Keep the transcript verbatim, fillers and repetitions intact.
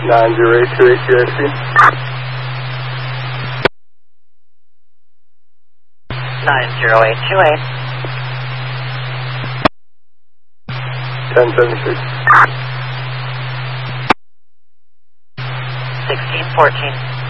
nine zero eight two eight Q S C. nine zero eight two eight. ten seventy-six. sixteen fourteen.